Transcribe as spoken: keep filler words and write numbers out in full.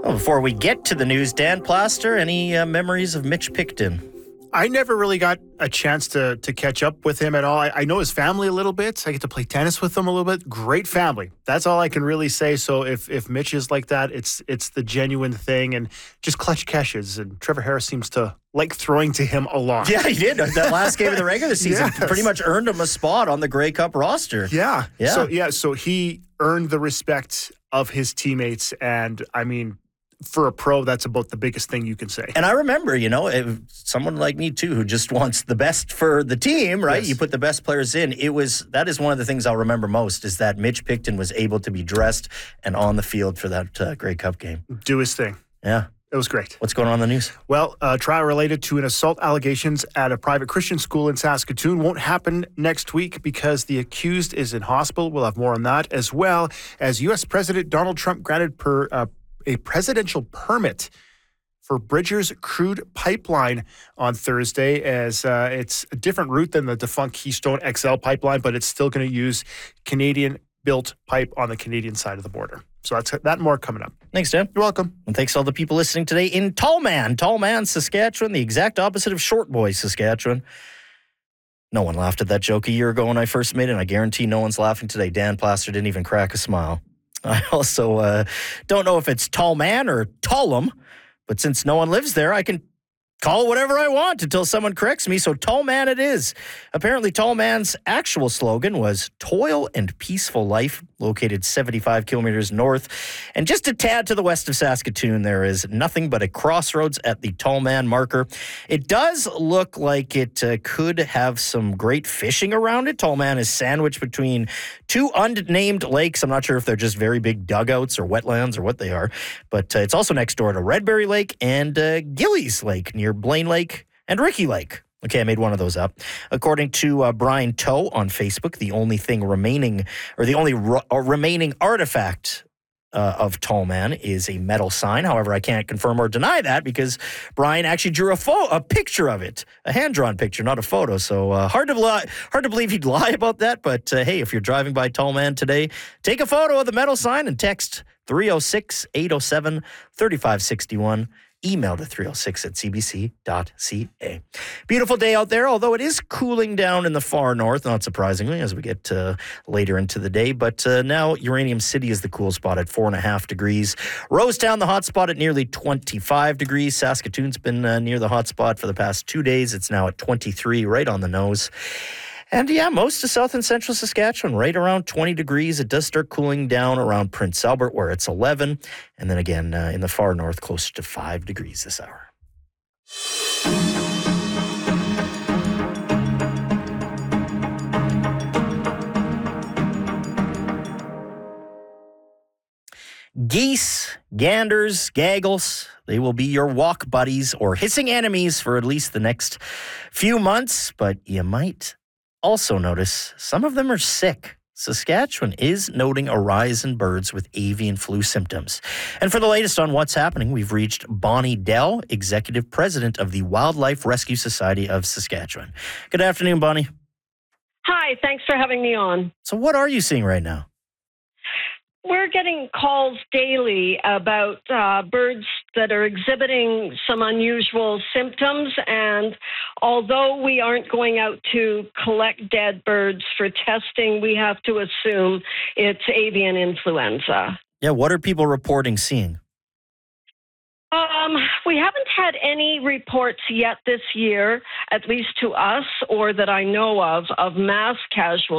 Well, before we get to the news, Dan Plaster, any uh, memories of Mitch Picton? I never really got a chance to to catch up with him at all. I, I know his family a little bit. I get to play tennis with them a little bit. Great family. That's all I can really say. So if if Mitch is like that, it's it's the genuine thing, and just clutch catches. And Trevor Harris seems to like throwing to him a lot. Yeah, he did. That last game of the regular season Yes. pretty much earned him a spot on the Grey Cup roster. Yeah. Yeah. So yeah, so he earned the respect of his teammates, and I mean, for a pro, that's about the biggest thing you can say. And I remember, you know, if someone like me too, who just wants the best for the team, right? Yes. You put the best players in. It was, that is one of the things I'll remember most, is that Mitch Picton was able to be dressed and on the field for that uh, Grey Cup game. Do his thing. Yeah. It was great. What's going on in the news? Well, a trial related to an assault allegations at a private Christian school in Saskatoon won't happen next week because the accused is in hospital. We'll have more on that, as well as U S President Donald Trump granted per uh, a presidential permit for Bridger's crude pipeline on Thursday, as uh, it's a different route than the defunct Keystone X L pipeline, but it's still going to use Canadian-built pipe on the Canadian side of the border. So that's that and more coming up. Thanks, Dan. You're welcome. And thanks to all the people listening today in Tallman, Tallman, Saskatchewan, the exact opposite of Short Boy, Saskatchewan. No one laughed at that joke a year ago when I first made it, and I guarantee no one's laughing today. Dan Plaster didn't even crack a smile. I also uh, don't know if it's Tallman or Tullum, but since no one lives there, I can call it whatever I want until someone corrects me. So Tallman it is. Apparently Tallman's actual slogan was Toil and Peaceful Life, located seventy-five kilometers north. And just a tad to the west of Saskatoon, there is nothing but a crossroads at the Tallman marker. It does look like it uh, could have some great fishing around it. Tallman is sandwiched between two unnamed lakes. I'm not sure if they're just very big dugouts or wetlands or what they are, but uh, it's also next door to Redberry Lake and uh, Gillies Lake near Blaine Lake and Ricky Lake. Okay, I made one of those up. According to uh, Brian Toe on Facebook, the only thing remaining, or the only ro- or remaining artifact uh, of Tallman is a metal sign. However, I can't confirm or deny that because Brian actually drew a fo- a picture of it, a hand-drawn picture, not a photo. So uh, hard to li- hard to believe he'd lie about that. But uh, hey, if you're driving by Tallman today, take a photo of the metal sign and text three oh six, eight oh seven, three five six one. Email to three oh six at c b c dot c a. Beautiful day out there, although it is cooling down in the far north, not surprisingly, as we get uh, later into the day. But uh, now Uranium City is the cool spot at four and a half degrees. Rosetown, the hot spot at nearly twenty-five degrees. Saskatoon's been uh, near the hot spot for the past two days. It's now at twenty-three, right on the nose. And yeah, most of south and central Saskatchewan, right around twenty degrees. It does start cooling down around Prince Albert, where it's eleven. And then again, uh, in the far north, closer to five degrees this hour. Geese, ganders, gaggles, they will be your walk buddies or hissing enemies for at least the next few months. But you might also notice some of them are sick. Saskatchewan is noting a rise in birds with avian flu symptoms. And for the latest on what's happening, we've reached Bonnie Dell, Executive President of the Wildlife Rescue Society of Saskatchewan. Good afternoon, Bonnie. Hi, thanks for having me on. So what are you seeing right now? We're getting calls daily about uh, birds that are exhibiting some unusual symptoms, and although we aren't going out to collect dead birds for testing, we have to assume it's avian influenza. Yeah, what are people reporting seeing? Um, we haven't had any reports yet this year, at least to us or that I know of, of mass casualties.